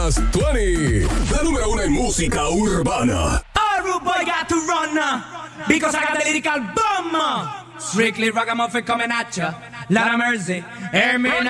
20, la número uno en música urbana. All rude boy got to run because I got the lyrical bomb. Strictly ragamuffin coming at ya. Lot of mercy. Hear me now.